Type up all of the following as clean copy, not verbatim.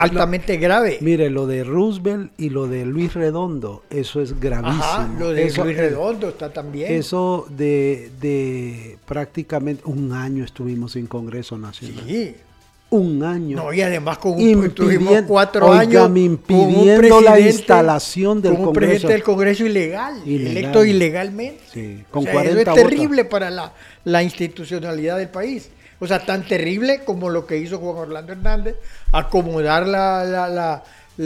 altamente grave. Mire, lo de Roosevelt y lo de Luis Redondo, eso es gravísimo. Ajá, lo de Luis Redondo está también. Eso de prácticamente un año estuvimos sin Congreso Nacional. Sí. Un año. No, y además tuvimos 4 oiga, años impidiendo la instalación del Congreso. Un presidente del Congreso ilegal, electo ilegalmente. Sí, con o sea, 40 eso es votos. terrible para la institucionalidad del país. O sea, tan terrible como lo que hizo Juan Orlando Hernández, acomodar la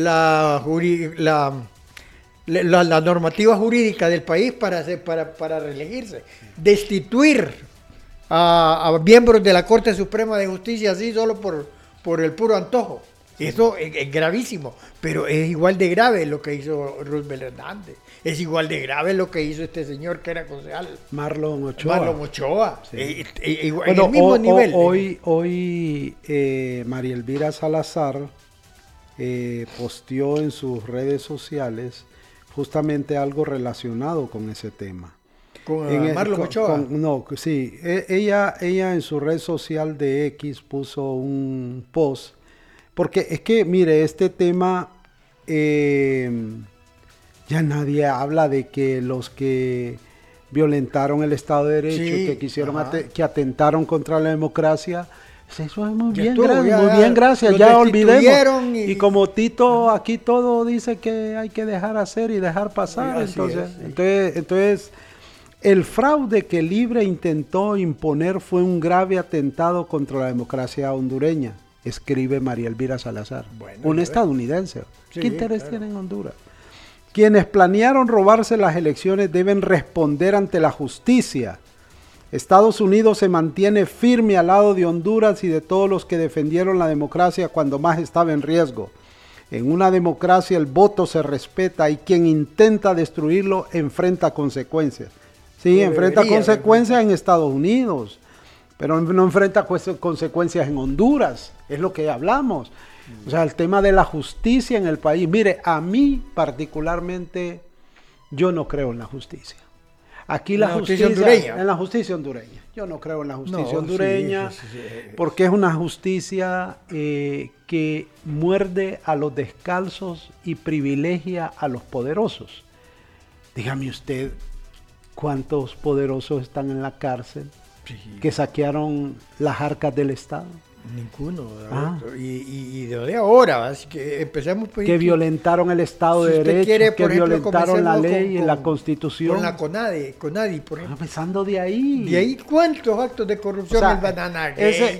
normativa jurídica del país para reelegirse, destituir a miembros de la Corte Suprema de Justicia así solo por el puro antojo. Eso es gravísimo, pero es igual de grave lo que hizo Roosevelt Hernández. Es igual de grave lo que hizo este señor que era concejal. Marlon Ochoa. Sí. Bueno, en el mismo nivel. Hoy María Elvira Salazar posteó en sus redes sociales justamente algo relacionado con ese tema. ¿Con Marlon Ochoa? Sí. Ella en su red social de X puso un post. Porque es que, mire, este tema, ya nadie habla de que los que violentaron el Estado de Derecho, que quisieron, que atentaron contra la democracia, eso es muy bien, gracias, ya olvidemos. Y como Tito, aquí todo dice que hay que dejar hacer y dejar pasar. Entonces, el fraude que Libre intentó imponer fue un grave atentado contra la democracia hondureña, escribe María Elvira Salazar, una estadounidense. Sí, ¿qué interés tiene en Honduras? Quienes planearon robarse las elecciones deben responder ante la justicia. Estados Unidos se mantiene firme al lado de Honduras y de todos los que defendieron la democracia cuando más estaba en riesgo. En una democracia el voto se respeta y quien intenta destruirlo enfrenta consecuencias. Sí, enfrenta consecuencias en Estados Unidos, pero no enfrenta consecuencias en Honduras, es lo que hablamos. O sea, el tema de la justicia en el país. Mire, a mí particularmente, yo no creo en la justicia. Aquí la justicia hondureña. En la justicia hondureña. Yo no creo en la justicia hondureña, porque es una justicia que muerde a los descalzos y privilegia a los poderosos. Dígame usted, ¿cuántos poderosos están en la cárcel que saquearon las arcas del Estado? Ninguno. Y de ahora, así que empecemos. Que violentaron el Estado de Derecho, que violentaron la ley y la Constitución. Con la CONADI, por ejemplo. Empezando de ahí. De ahí, ¿cuántos actos de corrupción el Banana Gate?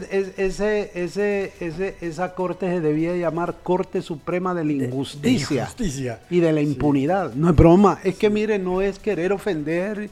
Esa corte se debía llamar Corte Suprema de la Injusticia, y de la impunidad. No es broma, es que mire, no es querer ofender,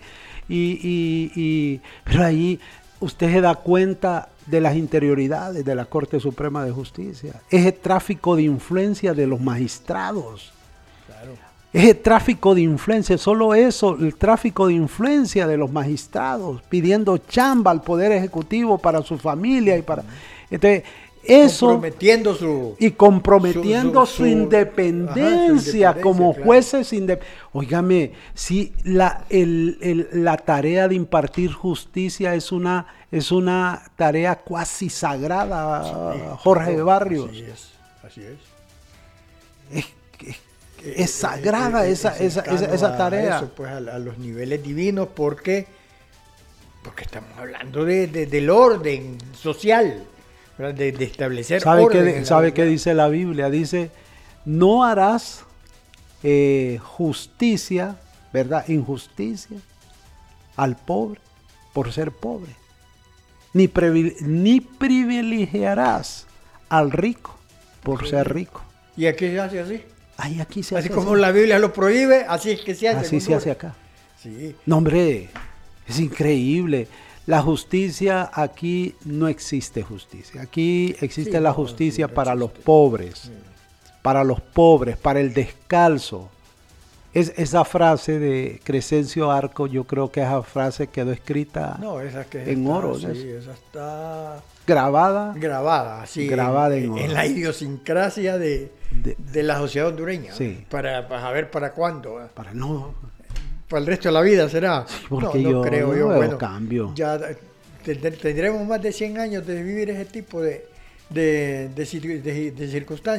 pero ahí usted se da cuenta de las interioridades de la Corte Suprema de Justicia. Es el tráfico de influencia de los magistrados. Claro. Es el tráfico de influencia, solo eso, el tráfico de influencia de los magistrados, pidiendo chamba al Poder Ejecutivo para su familia y para... Entonces, eso... Comprometiendo su independencia como jueces independientes. Óigame, si la tarea de impartir justicia es una tarea cuasi sagrada, Jorge Barrios. Así es. Es sagrada esa tarea. Eso, pues, a los niveles divinos, porque estamos hablando del orden social, de establecer orden. ¿Sabe qué dice la Biblia? Dice, no harás justicia, ¿verdad? Injusticia al pobre por ser pobre. Ni privilegiarás al rico por ser rico. ¿Y aquí se hace así? Aquí se hace así. Como la Biblia lo prohíbe, así es que se hace. Así se hace acá. Sí. No, hombre, es increíble. La justicia, aquí no existe justicia. Aquí existe la justicia para los pobres. Para los pobres, para el descalzo. Esa frase de Crescencio Arco, yo creo que esa frase quedó escrita en oro. Sí, esa está grabada en oro. En la idiosincrasia de la sociedad hondureña. Sí. Para saber para cuándo. Para el resto de la vida será. Sí, porque no creo yo. Bueno, cambio. Ya tendremos más de 100 años de vivir ese tipo de circunstancias.